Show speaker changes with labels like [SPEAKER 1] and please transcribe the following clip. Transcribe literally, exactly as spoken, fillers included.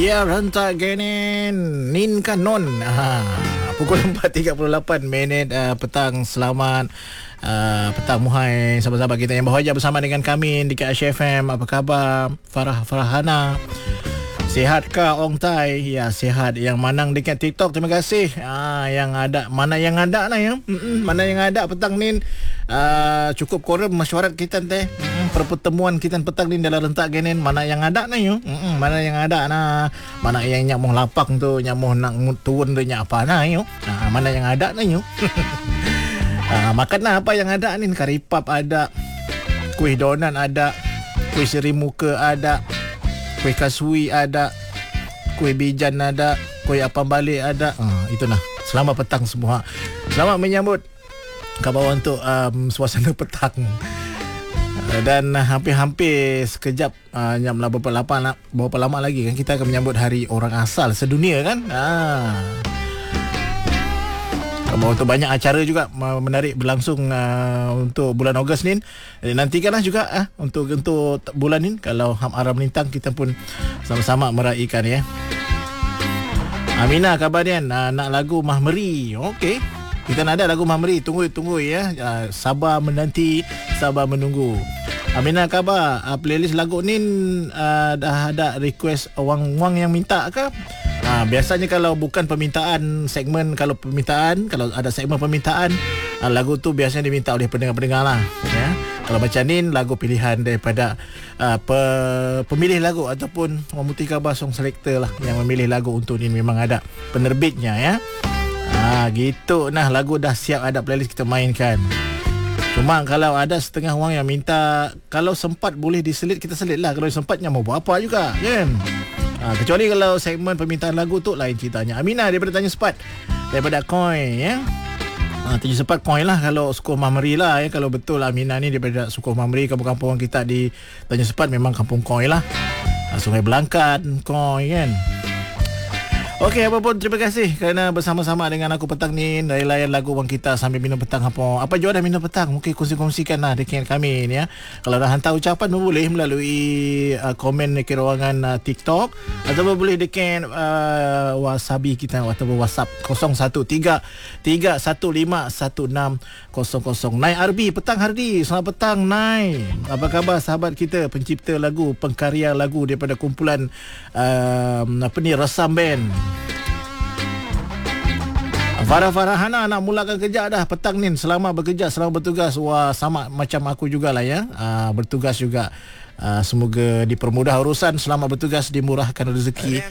[SPEAKER 1] Ya, rentak genin Nin Kanon. Ha, pukul empat tiga puluh lapan minit uh, petang. Selamat uh, petang Muhai, sahabat-sahabat kita yang berhajat bersama dengan kami di K H F M. Apa khabar Farah Farahana? Sihat kah Ong Tai? Ya, sihat. Yang manang dekat TikTok, terima kasih. Ah, yang ada, mana yang ada lah ya. Mm-mm, mana yang ada petang ni. Uh, cukup korem mesyuarat kita teh. Mm-mm, pertemuan kita petang ni dalam rentak genin. Mana yang ada nah yo. Mm-mm, mana yang ada nah. Mana yang nyak mau lapang tu, nyak mau nak turun tu nyak apa nah yo. Nah, mana yang ada nah yo. uh, makan lah apa yang ada ni. Karipap ada. Kuih donat ada. Kuih seri muka ada. Kuih kasui ada, kuih bijan ada, kuih apam balik ada. Ah, itulah. Selamat petang semua. Selamat menyambut khabar untuk um, suasana petang. Dan uh, hampir-hampir sekejap, uh, nyamlah berapa lama, berapa lama lagi kan kita akan menyambut Hari Orang Asal Sedunia kan. Ah. Untuk banyak acara juga menarik berlangsung uh, untuk bulan Ogos ni. Nantikanlah juga uh, untuk untuk bulan ni. Kalau Ham Aram Lintang, kita pun sama-sama meraihkan ya. Aminah khabar dia uh, nak lagu Mahmeri. Okey. Kita nak ada lagu Mahmeri. Tunggu tunggu ya. Uh, sabar menanti, sabar menunggu. Aminah khabar uh, playlist lagu ni uh, dah ada request wang-wang yang minta ke? Ha, biasanya kalau bukan permintaan segmen, kalau permintaan, kalau ada segmen permintaan, ha, lagu tu biasanya diminta oleh pendengar-pendengar lah ya. Kalau macam ni, lagu pilihan daripada uh, pe, pemilih lagu ataupun orang Muti Khabar Song Selector lah yang memilih lagu untuk ni. Memang ada penerbitnya ya. Ha, gitu nah, lagu dah siap, ada playlist kita mainkan. Cuma kalau ada setengah orang yang minta, kalau sempat boleh diselit, kita selit lah. Kalau sempatnya mau buat apa juga kan. Ha, kecuali kalau segmen permintaan lagu tu lain ceritanya. Aminah daripada Tanya Sepat, daripada Koi ya. Ha, Tanya Sepat Koi lah kalau Sukuh Mahmeri lah ya. Kalau betul Aminah ni daripada Sukuh Mahmeri, kampung-kampung kita di Tanya Sepat memang kampung Koi lah. Ha, Sungai Belangkat, Koi kan. Okey, apa pun terima kasih kerana bersama-sama dengan aku petang ni. Layan lagu bang kita sambil minum petang apa. Apa jua dah minum petang? Mungkin kongsi-kongsikanlah dengan kami ni ya. Kalau dah hantar ucapan boleh melalui uh, komen dekat ruangan uh, TikTok ataupun boleh dekat uh, Wasabi kita ataupun WhatsApp kosong satu tiga tiga satu lima satu enam kosong kosong. Nai Arbi, petang Hardi. Selamat petang Nai. Apa khabar sahabat kita pencipta lagu, pengkarya lagu daripada kumpulan uh, apa ni, Resam Band. Farah Farahana nak mulakan kerja dah petang ni. Selamat bekerja, selamat bertugas. Wah, sama macam aku jugalah ya. Aa, bertugas juga. Aa, semoga dipermudah urusan. Selamat bertugas, dimurahkan rezeki.